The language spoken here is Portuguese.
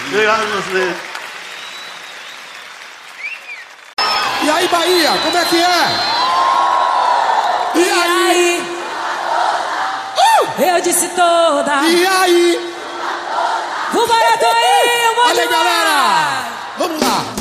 Obrigado a você. E aí, Bahia, como é que é? E aí? Eu disse toda. E aí? Vambora, Toinho, Olha aí, galera! Vamos lá!